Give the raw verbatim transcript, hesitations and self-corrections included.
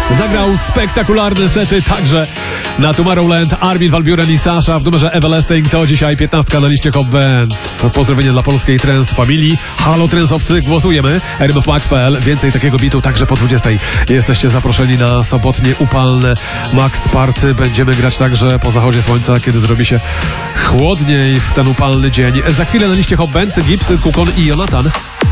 Zagrał spektakularne sety także na Tomorrowland. Armin van Buuren i Sasha w numerze Everlasting to dzisiaj piętnastka na liście Hot Bands. Pozdrowienia dla polskiej trance familii. Halo trensowcy, głosujemy. r m f max kropka p l. Więcej takiego bitu także po dwudziestej. Jesteście zaproszeni na sobotnie upalne Max Party. Będziemy grać także po zachodzie słońca, kiedy zrobi się chłodniej w ten upalny dzień. Za chwilę na liście Hot Bands Gibbs, Kukon i Jonathan.